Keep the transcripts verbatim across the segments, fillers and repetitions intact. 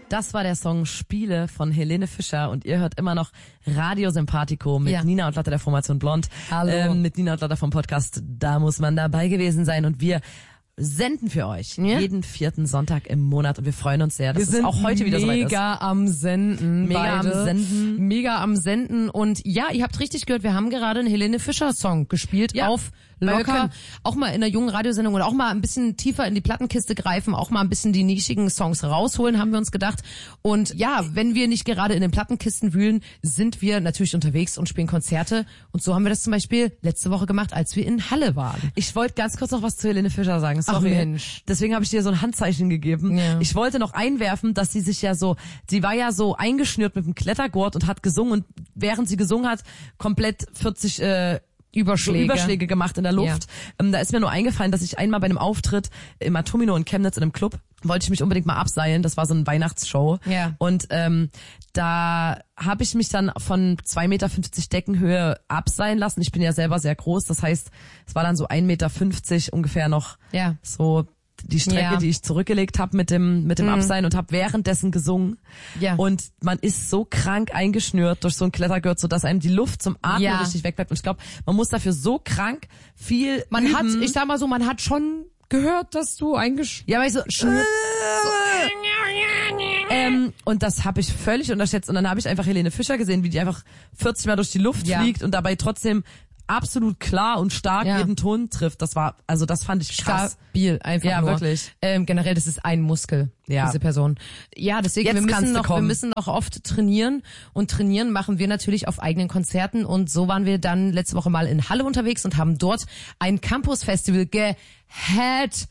Das war der Song Spiele von Helene Fischer und ihr hört immer noch Radio Sympathico mit Ja. Nina und Lotta der Formation Blond. Hallo. Ähm, mit Nina und Lotta vom Podcast Da muss man dabei gewesen sein und wir senden für euch Ja. jeden vierten Sonntag im Monat und wir freuen uns sehr, dass Wir es sind auch heute wieder soweit ist. mega am Senden. Mega beide. am Senden. Mega am Senden. Und ja, ihr habt richtig gehört, wir haben gerade einen Helene Fischer Song gespielt Ja, auf weil wir Locker. können. Auch mal in einer jungen Radiosendung oder auch mal ein bisschen tiefer in die Plattenkiste greifen, auch mal ein bisschen die nischigen Songs rausholen, haben wir uns gedacht. Und ja, wenn wir nicht gerade in den Plattenkisten wühlen, sind wir natürlich unterwegs und spielen Konzerte. Und so haben wir das zum Beispiel letzte Woche gemacht, als wir in Halle waren. Ich wollte ganz kurz noch was zu Helene Fischer sagen. Sorry. Ach, Mensch. Deswegen habe ich dir so ein Handzeichen gegeben. Ja. Ich wollte noch einwerfen, dass sie sich ja so, sie war ja so eingeschnürt mit dem Klettergurt und hat gesungen und während sie gesungen hat, komplett vierzig äh, Überschläge. So Überschläge gemacht in der Luft. Ja. Ähm, da ist mir nur eingefallen, dass ich einmal bei einem Auftritt im Atomino in Chemnitz in einem Club wollte ich mich unbedingt mal abseilen. Das war so eine Weihnachtsshow. Ja. Und ähm, da habe ich mich dann von zwei Meter fünfzig Deckenhöhe abseilen lassen. Ich bin ja selber sehr groß. Das heißt, es war dann so ein Meter fünfzig ungefähr noch Ja. so die Strecke, Ja. die ich zurückgelegt habe mit dem mit dem Mhm. Abseilen und habe währenddessen gesungen. Ja. Und man ist so krank eingeschnürt durch so ein Klettergurt, so dass einem die Luft zum Atmen Ja. richtig wegbleibt. Und ich glaube, man muss dafür so krank viel Man üben. hat, ich sag mal so, man hat schon gehört, dass du eingeschnürt. ja, weil ich so, ähm, und das habe ich völlig unterschätzt. Und dann habe ich einfach Helene Fischer gesehen, wie die einfach vierzig Mal durch die Luft Ja. fliegt und dabei trotzdem absolut klar und stark Ja. jeden Ton trifft. Das war, also das fand ich krass. Stabil, einfach Ja, nur. wirklich. Ähm, generell, das ist ein Muskel, Ja. diese Person. Ja, deswegen, Jetzt wir müssen kannst du noch, wir kommen. müssen noch oft trainieren und trainieren machen wir natürlich auf eigenen Konzerten und so waren wir dann letzte Woche mal in Halle unterwegs und haben dort ein Campus-Festival geheadlined.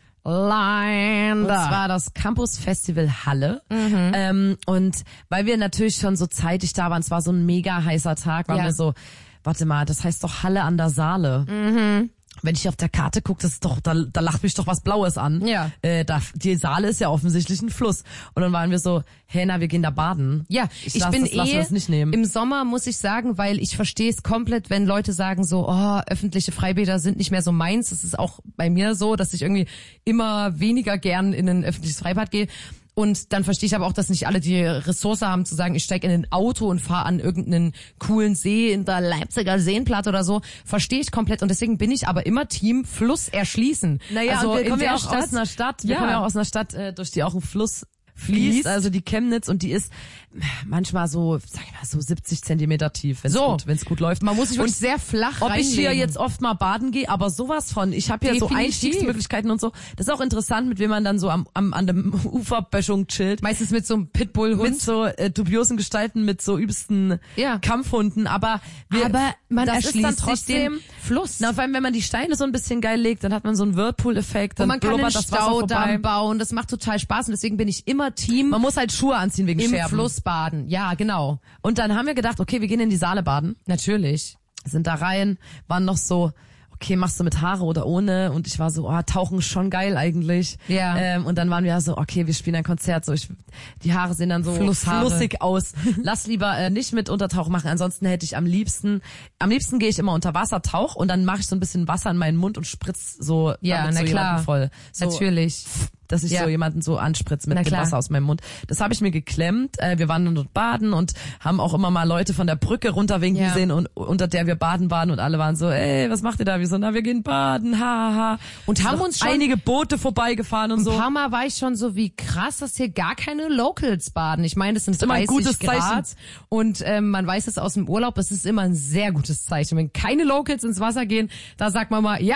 Und zwar das Campus Festival Halle. Mhm. Ähm, und weil wir natürlich schon so zeitig da waren, es war so ein mega heißer Tag, waren Ja. wir so, warte mal, das heißt doch Halle an der Saale. Mhm. Wenn ich auf der Karte gucke, das ist doch, da, da lacht mich doch was Blaues an. Ja. Äh, da, die Saale ist ja offensichtlich ein Fluss. Und dann waren wir so, hey, na, wir gehen da baden. Ja, ich, ich lass bin das, lass eh das nicht nehmen. im Sommer, muss ich sagen, weil ich verstehe es komplett, wenn Leute sagen so, oh, öffentliche Freibäder sind nicht mehr so meins. Das ist auch bei mir so, dass ich irgendwie immer weniger gern in ein öffentliches Freibad gehe. Und dann verstehe ich aber auch, dass nicht alle die Ressource haben zu sagen, ich steige in ein Auto und fahre an irgendeinen coolen See in der Leipziger Seenplatte oder so. Verstehe ich komplett. Und deswegen bin ich aber immer Team Fluss erschließen. Naja, also und wir in kommen der ja auch Stadt, aus einer Stadt, wir Ja. kommen ja auch aus einer Stadt, äh, durch die auch ein Fluss fließt, Fließt. also die Chemnitz, und die ist manchmal so, sag ich mal, so siebzig Zentimeter tief, wenn es So. gut, wenn's gut läuft. Man muss sich wirklich Und sehr flach ob ich hier reinlegen. jetzt oft mal baden gehe, aber sowas von, ich habe ja so Definitiv. Einstiegsmöglichkeiten und so. Das ist auch interessant, mit wem man dann so am, am an dem Uferböschung chillt. Meistens mit so einem Pitbull-Hund. Mit so äh, dubiosen Gestalten, mit so übsten Ja. Kampfhunden, aber wir, Aber man das erschließt ist dann sich trotzdem den Fluss. Na, vor allem, wenn man die Steine so ein bisschen geil legt, dann hat man so einen Whirlpool-Effekt, dann Und man kann einen blubbert das Wasser Staudamm vorbei. bauen, das macht total Spaß und deswegen bin ich immer Team Man muss halt Schuhe anziehen wegen im Scherben. Fluss baden. Ja, genau. Und dann haben wir gedacht, okay, wir gehen in die Saale baden. Natürlich. Sind da rein, waren noch so, okay, machst du mit Haare oder ohne? Und ich war so, oh, Tauchen ist schon geil eigentlich. Ja. Ähm, und dann waren wir so, okay, wir spielen ein Konzert, so ich, die Haare sehen dann so Flusshaare. flussig aus. Lass lieber äh, nicht mit Untertauchen machen, ansonsten hätte ich am liebsten, am liebsten gehe ich immer unter Wasser, tauch und dann mache ich so ein bisschen Wasser in meinen Mund und spritz so, Ja, damit na so klar. jemanden voll. So, Natürlich. dass ich Ja. so jemanden so anspritze mit Na dem klar. Wasser aus meinem Mund. Das habe ich mir geklemmt. Äh, wir waren dann dort baden und haben auch immer mal Leute von der Brücke runterwinken Ja. sehen, und unter der wir baden waren, und alle waren so, ey, was macht ihr da? Wir so, na, wir gehen baden, ha, ha. Und haben Sind uns auch schon- einige Boote vorbeigefahren und Ein so. paar Mal war ich schon so, wie krass, dass hier gar keine Locals baden. Ich meine, das sind immer ein dreißig gutes Zeichen. Grad und ähm, man weiß es aus dem Urlaub, das ist immer ein sehr gutes Zeichen. Wenn keine Locals ins Wasser gehen, da sagt man mal, ja,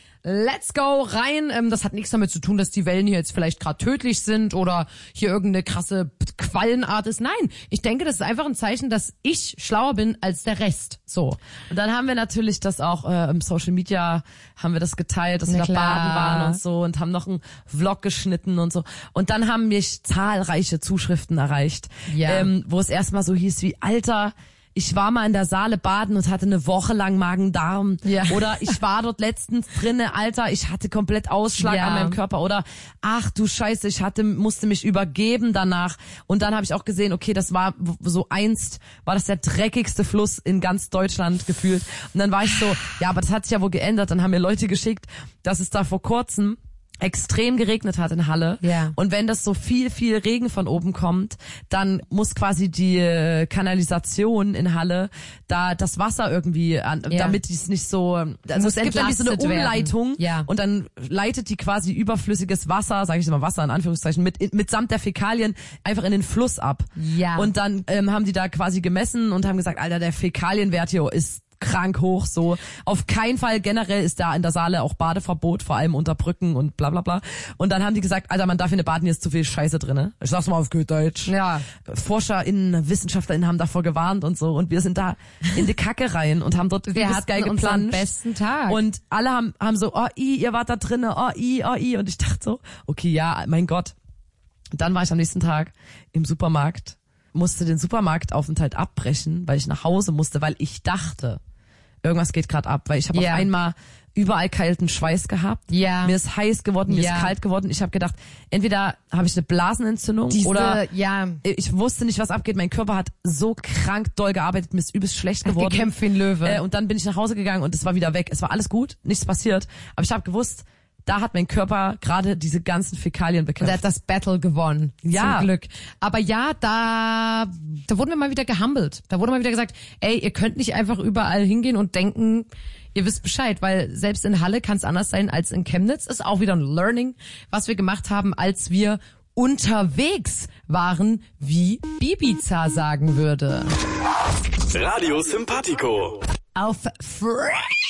let's go rein. Ähm, das hat nichts damit zu tun, dass die Wellen hier jetzt vielleicht gerade tödlich sind oder hier irgendeine krasse Quallenart ist. Nein, ich denke, das ist einfach ein Zeichen, dass ich schlauer bin als der Rest. So. Und dann haben wir natürlich das auch äh, im Social Media, haben wir das geteilt, dass Na wir da klar. baden waren und so, und haben noch einen Vlog geschnitten und so. Und dann haben mich zahlreiche Zuschriften erreicht, Ja. ähm, wo es erstmal so hieß wie, Alter, ich war mal in der Saale baden und hatte eine Woche lang Magen-Darm. Ja. Oder ich war dort letztens drinne, Alter, ich hatte komplett Ausschlag Ja. an meinem Körper. Oder ach du Scheiße, ich hatte musste mich übergeben danach. Und dann habe ich auch gesehen, okay, das war w- so einst, war das der dreckigste Fluss in ganz Deutschland gefühlt. Und dann war ich so, ja, aber das hat sich ja wohl geändert. Dann haben mir Leute geschickt, dass es da vor kurzem extrem geregnet hat in Halle. Ja. Und wenn das so viel, viel Regen von oben kommt, dann muss quasi die äh, Kanalisation in Halle da das Wasser irgendwie, an, Ja. damit die es nicht so, also Muss es gibt dann wie so eine entlastet werden. Umleitung Ja. und dann leitet die quasi überflüssiges Wasser, sage ich mal Wasser in Anführungszeichen, mit mitsamt der Fäkalien einfach in den Fluss ab. Ja. Und dann ähm, haben die da quasi gemessen und haben gesagt, Alter, der Fäkalienwert hier ist krank hoch, so. Auf keinen Fall generell ist da in der Saale auch Badeverbot, vor allem unter Brücken und bla bla bla. Und dann haben die gesagt, Alter, man darf hier nicht baden, hier ist zu viel Scheiße drinne. Ich sag's mal auf gut Deutsch. Ja. ForscherInnen, WissenschaftlerInnen haben davor gewarnt und so. Und wir sind da in die Kacke rein und haben dort Wir übelst hatten geil unseren geplanscht. besten Tag. Und alle haben, haben so, oh, i, ihr wart da drinne, oh, i, oh, i. Und ich dachte so, okay, ja, mein Gott. Und dann war ich am nächsten Tag im Supermarkt, musste den Supermarktaufenthalt abbrechen, weil ich nach Hause musste, weil ich dachte, irgendwas geht gerade ab, weil ich habe Ja. auf einmal überall kalten Schweiß gehabt. Ja. Mir ist heiß geworden, mir Ja. ist kalt geworden. Ich habe gedacht, entweder habe ich eine Blasenentzündung Diese, oder ja, ich wusste nicht, was abgeht. Mein Körper hat so krank doll gearbeitet, mir ist übelst schlecht geworden. gekämpft wie ein Löwe. Äh, und dann bin ich nach Hause gegangen und es war wieder weg. Es war alles gut, nichts passiert. Aber ich habe gewusst, da hat mein Körper gerade diese ganzen Fäkalien Und er bekämpft. hat das Battle gewonnen. Ja. Zum Glück. Aber ja, da, da wurden wir mal wieder gehumbelt. Da wurde mal wieder gesagt, ey, ihr könnt nicht einfach überall hingehen und denken, ihr wisst Bescheid, weil selbst in Halle kann es anders sein als in Chemnitz. Ist auch wieder ein Learning, was wir gemacht haben, als wir unterwegs waren, wie Bibiza sagen würde. Radio Sympathico. Auf Fresh